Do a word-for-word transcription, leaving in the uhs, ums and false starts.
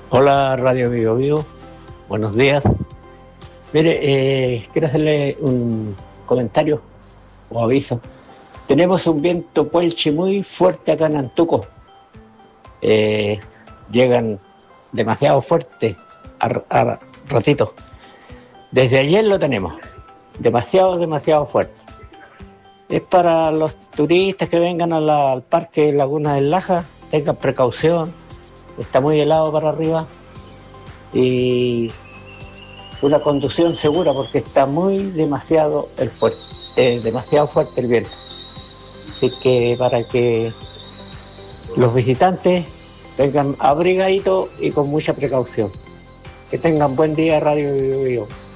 Hola Radio Vivo Vivo, buenos días. Mire, eh, quiero hacerle un comentario o aviso. Tenemos un viento puelche muy fuerte acá en Antuco. Eh, llegan demasiado fuerte a, a ratito. Desde ayer lo tenemos, demasiado, demasiado fuerte. Es para los turistas que vengan a la, al Parque Laguna del Laja, tengan precaución. Está muy helado para arriba y una conducción segura porque está muy demasiado el fuerte, eh, demasiado fuerte el viento. Así que para que los visitantes vengan abrigaditos y con mucha precaución. Que tengan buen día, Radio Vivo Vivo.